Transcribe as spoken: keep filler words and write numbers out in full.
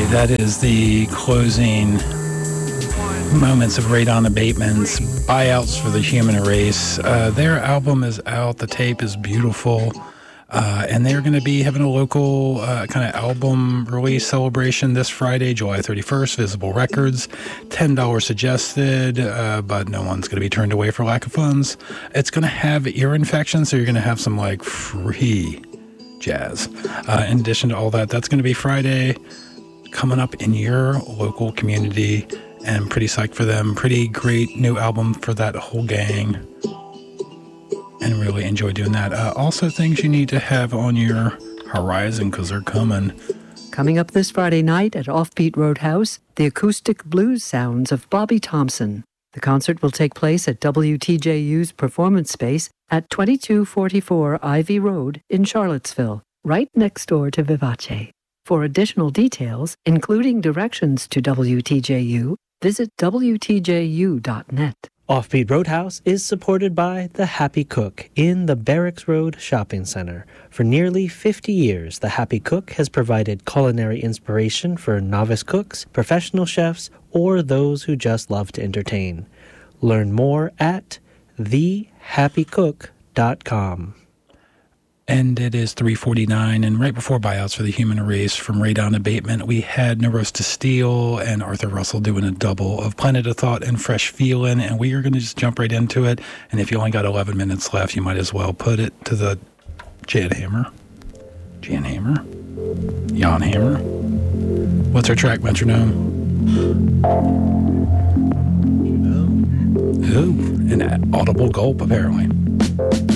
That is the closing moments of Radon Abatement's Buyouts for the Human Race. Uh, their album is out. The tape is beautiful. Uh, and they're going to be having a local uh, kind of album release celebration this Friday, July thirty-first, Visible Records. ten dollars suggested, uh, but no one's going to be turned away for lack of funds. It's going to have ear infection, so you're going to have some like free jazz. Uh, in addition to all that, that's going to be Friday, coming up in your local community, and pretty psyched for them. Pretty great new album for that whole gang. And really enjoy doing that. Uh, also, things you need to have on your horizon because they're coming. Coming up this Friday night at Offbeat Roadhouse, the acoustic blues sounds of Bobby Thompson. The concert will take place at W T J U's performance space at twenty-two forty-four Ivy Road in Charlottesville, right next door to Vivace. For additional details, including directions to W T J U, visit W T J U dot net. Offbeat Roadhouse is supported by The Happy Cook in the Barracks Road Shopping Center. For nearly fifty years, The Happy Cook has provided culinary inspiration for novice cooks, professional chefs, or those who just love to entertain. Learn more at the happy cook dot com. And it is three forty-nine, and right before Buyouts for the Human Race from Radon Abatement, we had No Rose to Steal and Arthur Russell doing a double of Planet of Thought and Fresh Feelin', and we are going to just jump right into it. And if you only got eleven minutes left, you might as well put it to the Jan Hammer. Jan Hammer? Jan Hammer? What's our track, metronome? Oh, an audible gulp, apparently.